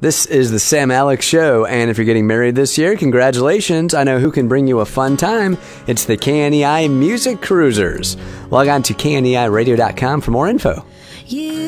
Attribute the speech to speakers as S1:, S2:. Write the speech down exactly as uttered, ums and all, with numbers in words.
S1: This is the Sam Alex Show, and if you're getting married this year, congratulations. I know who can bring you a fun time. It's the K N E I Music Cruisers. Log on to K N E I radio dot com for more info.
S2: You